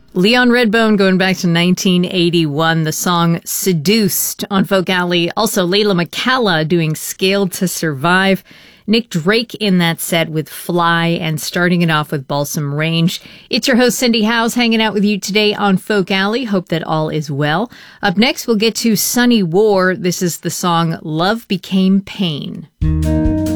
Leon Redbone going back to 1981, the song Seduced on Folk Alley. Also, Layla McCalla doing Scaled to Survive. Nick Drake in that set with Fly, and starting it off with Balsam Range. It's your host, Cindy Howes, hanging out with you today on Folk Alley. Hope that all is well. Up next, we'll get to Sunny War. This is the song Love Became Pain.